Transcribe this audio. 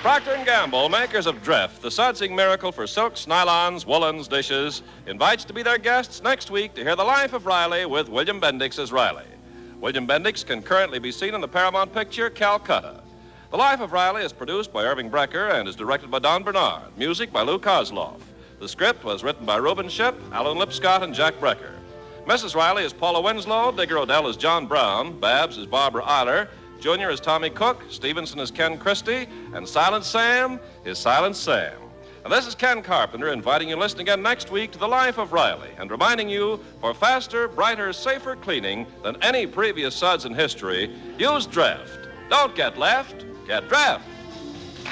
Procter & Gamble, makers of Dreft, the sudsing miracle for silks, nylons, woolens, dishes, invites to be their guests next week to hear the life of Riley with William Bendix as Riley. William Bendix can currently be seen in the Paramount picture Calcutta. The Life of Riley is produced by Irving Brecker and is directed by Don Bernard. Music by Lou Kozloff. The script was written by Reuben Ship, Alan Lipscott, and Jack Brecker. Mrs. Riley is Paula Winslow, Digger Odell is John Brown, Babs is Barbara Eiler, Junior is Tommy Cook, Stevenson is Ken Christie, and Silent Sam is Silent Sam. And this is Ken Carpenter inviting you to listen again next week to The Life of Riley and reminding you, for faster, brighter, safer cleaning than any previous suds in history, use Dreft. Don't get left, get Dreft.